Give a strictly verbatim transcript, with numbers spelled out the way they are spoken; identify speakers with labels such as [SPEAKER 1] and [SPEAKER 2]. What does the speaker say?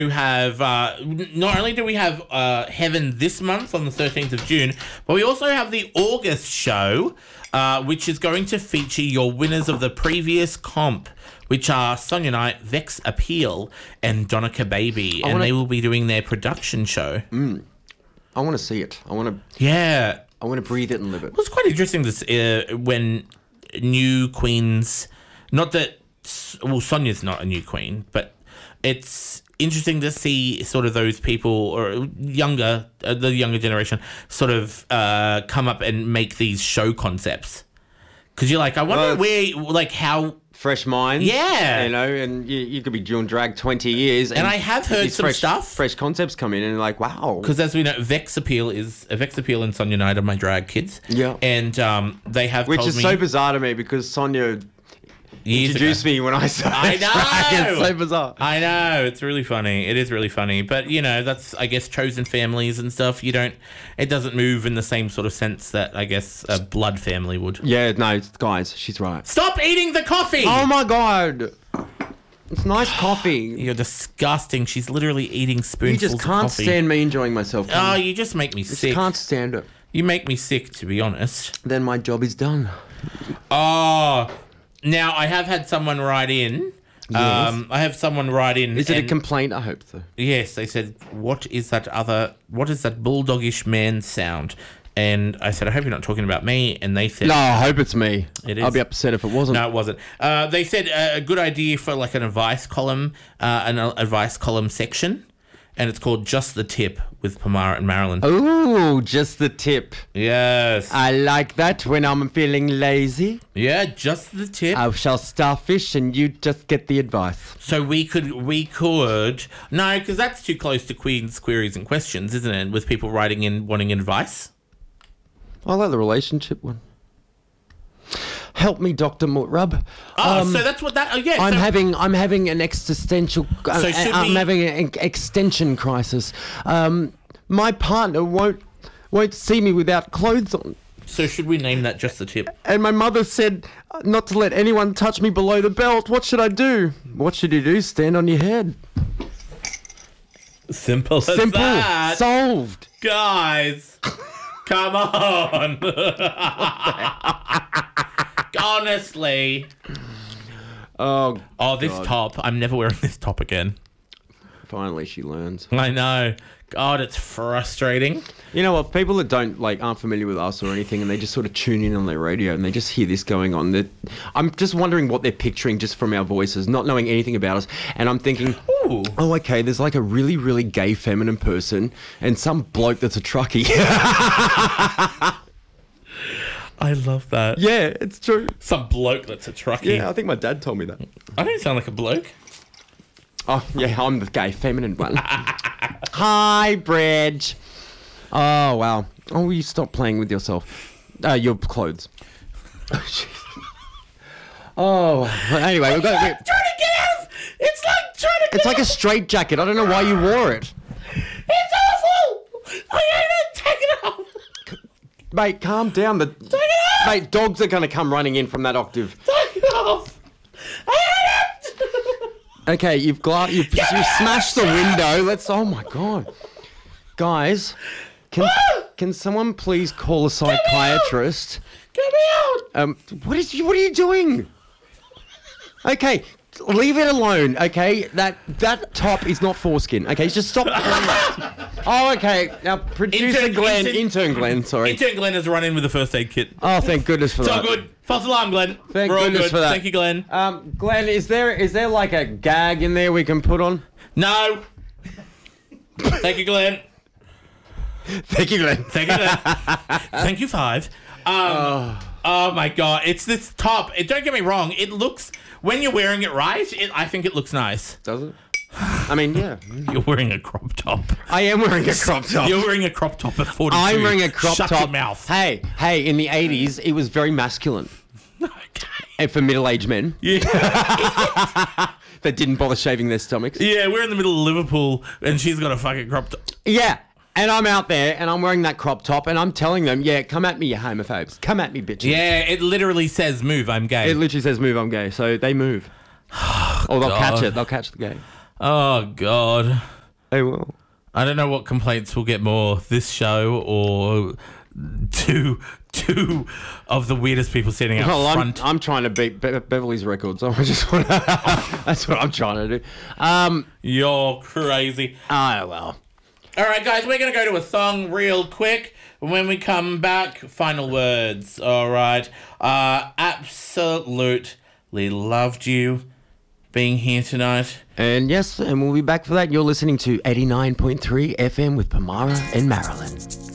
[SPEAKER 1] have uh, not only do we have uh, Heaven this month on the thirteenth of June, but we also have the August show, uh, which is going to feature your winners of the previous comp, which are Sonia Knight, Vex Appeal, and Donica Baby, and
[SPEAKER 2] wanna...
[SPEAKER 1] they will be doing their production show.
[SPEAKER 2] Mm. I want to see it. I want to.
[SPEAKER 1] Yeah,
[SPEAKER 2] I want to breathe it and live it.
[SPEAKER 1] It was quite interesting this uh, when new queens, not that well, Sonia's not a new queen, but it's interesting to see sort of those people or younger, uh, the younger generation, sort of uh, come up and make these show concepts. Because you're like, I wonder well, where, like, how
[SPEAKER 2] fresh minds,
[SPEAKER 1] yeah,
[SPEAKER 2] you know, and you, you could be doing drag twenty years, and,
[SPEAKER 1] and I have heard some
[SPEAKER 2] fresh,
[SPEAKER 1] stuff,
[SPEAKER 2] fresh concepts come in, and like, wow.
[SPEAKER 1] Because as we know, Vex Appeal is uh, Vex Appeal and Sonia Knight are my drag kids,
[SPEAKER 2] yeah,
[SPEAKER 1] and um, they have
[SPEAKER 2] which
[SPEAKER 1] told
[SPEAKER 2] is
[SPEAKER 1] me,
[SPEAKER 2] so bizarre to me because Sonia
[SPEAKER 1] Years
[SPEAKER 2] introduced
[SPEAKER 1] ago.
[SPEAKER 2] me when I started.
[SPEAKER 1] I know.
[SPEAKER 2] Drag. It's so bizarre.
[SPEAKER 1] I know. It's really funny. It is really funny. But, you know, that's, I guess, chosen families and stuff. You don't, it doesn't move in the same sort of sense that, I guess, a blood family would.
[SPEAKER 2] Yeah, no, guys, she's right.
[SPEAKER 1] Stop eating the coffee!
[SPEAKER 2] Oh, my God. It's nice coffee.
[SPEAKER 1] You're disgusting. She's literally eating spoonfuls
[SPEAKER 2] You just can't
[SPEAKER 1] of coffee.
[SPEAKER 2] stand me enjoying myself.
[SPEAKER 1] Oh, you just make me
[SPEAKER 2] I
[SPEAKER 1] sick.
[SPEAKER 2] just can't stand it.
[SPEAKER 1] You make me sick, to be honest.
[SPEAKER 2] Then my job is done.
[SPEAKER 1] Oh... Now, I have had someone write in.
[SPEAKER 2] Yes.
[SPEAKER 1] Um, I have someone write in.
[SPEAKER 2] Is it
[SPEAKER 1] and,
[SPEAKER 2] a complaint? I hope so.
[SPEAKER 1] Yes, they said, what is that other, what is that bulldogish man sound? And I said, I hope you're not talking about me. And they said...
[SPEAKER 2] No, I hope it's me.
[SPEAKER 1] It is.
[SPEAKER 2] I'll be upset if it wasn't.
[SPEAKER 1] No, it wasn't. Uh, they said uh, a good idea for like an advice column, uh, an advice column section. And it's called Just the Tip with Pamara and Marilyn.
[SPEAKER 2] Ooh, just the tip.
[SPEAKER 1] Yes.
[SPEAKER 2] I like that when I'm feeling lazy.
[SPEAKER 1] Yeah, just the tip.
[SPEAKER 2] I shall starfish and you just get the advice.
[SPEAKER 1] So we could, we could... No, because that's too close to Queen's Queries and Questions, isn't it? With people writing in wanting advice.
[SPEAKER 2] I like the relationship one. Help me, Doctor Mutrub.
[SPEAKER 1] Oh,
[SPEAKER 2] um,
[SPEAKER 1] so that's what that... Oh, yeah.
[SPEAKER 2] I'm
[SPEAKER 1] so,
[SPEAKER 2] having I'm having an existential... Uh,
[SPEAKER 1] So should
[SPEAKER 2] I'm
[SPEAKER 1] we-
[SPEAKER 2] having an extension crisis. Um, my partner won't won't see me without clothes on.
[SPEAKER 1] So should we name that Just the Tip?
[SPEAKER 2] And my mother said not to let anyone touch me below the belt. What should I do? What should you do? Stand on your head.
[SPEAKER 1] Simple as
[SPEAKER 2] Simple.
[SPEAKER 1] that.
[SPEAKER 2] Solved.
[SPEAKER 1] Guys, come on. Honestly.
[SPEAKER 2] Oh,
[SPEAKER 1] Oh, this
[SPEAKER 2] God.
[SPEAKER 1] top. I'm never wearing this top again.
[SPEAKER 2] Finally, she learns.
[SPEAKER 1] I know. God, it's frustrating.
[SPEAKER 2] You know what? People that don't like aren't familiar with us or anything, and they just sort of tune in on their radio and they just hear this going on. That I'm just wondering what they're picturing just from our voices, not knowing anything about us. And I'm thinking,
[SPEAKER 1] Ooh.
[SPEAKER 2] oh, okay, there's like a really, really gay, feminine person and some bloke that's a truckie.
[SPEAKER 1] I love that.
[SPEAKER 2] Yeah, it's true.
[SPEAKER 1] Some bloke that's a truckie.
[SPEAKER 2] Yeah, I think my dad told me that.
[SPEAKER 1] I don't sound like a bloke.
[SPEAKER 2] Oh, yeah, I'm the gay, feminine one. Hi, Bridge. Oh, wow. Oh, will you stop playing with yourself? Uh, your clothes. Oh, jeez. Oh, well, anyway, we've got...
[SPEAKER 1] I'm
[SPEAKER 2] We,
[SPEAKER 1] trying to get out of... It's like trying to get
[SPEAKER 2] it's like
[SPEAKER 1] out
[SPEAKER 2] a straight jacket. I don't know why you wore it.
[SPEAKER 1] It's awful! I hate it! Take it off!
[SPEAKER 2] Mate, calm down. The
[SPEAKER 1] Take it off!
[SPEAKER 2] Mate, dogs are going to come running in from that octave.
[SPEAKER 1] Take it off! I hate it!
[SPEAKER 2] Okay, you've gla- you've,
[SPEAKER 1] Get
[SPEAKER 2] you've
[SPEAKER 1] out!
[SPEAKER 2] smashed the window. Let's... Oh, my God. Guys, can can someone please call a psychiatrist?
[SPEAKER 1] Get me out!
[SPEAKER 2] Um, what is you? What are you doing? Okay, leave it alone. Okay, that that top is not foreskin. Okay, just stop. Oh, okay. Now, producer
[SPEAKER 1] Intern-
[SPEAKER 2] Glenn,
[SPEAKER 1] intern-
[SPEAKER 2] intern Glenn. Sorry.
[SPEAKER 1] Intern Glenn has run in with a first aid kit.
[SPEAKER 2] Oh, thank goodness for
[SPEAKER 1] It's all
[SPEAKER 2] that.
[SPEAKER 1] good. False alarm, Glenn.
[SPEAKER 2] Thank
[SPEAKER 1] We're all
[SPEAKER 2] goodness
[SPEAKER 1] good.
[SPEAKER 2] for that.
[SPEAKER 1] Thank you, Glenn.
[SPEAKER 2] Um, Glenn, is there is there like a gag in there we can put on?
[SPEAKER 1] No. Thank you, Glenn.
[SPEAKER 2] Thank you, Glenn.
[SPEAKER 1] Thank you, Glenn. Thank you, Five. Um, oh. oh, my God. It's this top. It, don't get me wrong. It looks... When you're wearing it right, it, I think it looks nice.
[SPEAKER 2] Does it? I mean, yeah.
[SPEAKER 1] You're wearing a crop top.
[SPEAKER 2] I am wearing a crop top.
[SPEAKER 1] You're wearing a crop top at forty-two.
[SPEAKER 2] I'm wearing a crop
[SPEAKER 1] Shut
[SPEAKER 2] top.
[SPEAKER 1] your mouth.
[SPEAKER 2] Hey, hey, in the eighties, it was very masculine.
[SPEAKER 1] Okay.
[SPEAKER 2] And for middle-aged men
[SPEAKER 1] Yeah.
[SPEAKER 2] that didn't bother shaving their stomachs.
[SPEAKER 1] Yeah, we're in the middle of Liverpool, and she's got a fucking crop top.
[SPEAKER 2] Yeah. And I'm out there, and I'm wearing that crop top, and I'm telling them, yeah, come at me, you homophobes. Come at me, bitches.
[SPEAKER 1] Yeah, it literally says move, I'm gay.
[SPEAKER 2] It literally says move, I'm gay. So they move. or they'll
[SPEAKER 1] God.
[SPEAKER 2] catch it. They'll catch the gay.
[SPEAKER 1] Oh, God.
[SPEAKER 2] They will.
[SPEAKER 1] I don't know what complaints will get more, this show or two two of the weirdest people sitting out
[SPEAKER 2] Well, I'm,
[SPEAKER 1] front.
[SPEAKER 2] I'm trying to beat Be- Beverly's record, so I just want to... That's what I'm trying to do. Um,
[SPEAKER 1] You're crazy.
[SPEAKER 2] oh, well.
[SPEAKER 1] All right, guys, we're going to go to a song real quick. When we come back, final words. All right. Uh, absolutely loved you being here tonight.
[SPEAKER 2] And yes, and we'll be back for that. You're listening to eighty-nine point three F M with Pamara and Marilyn.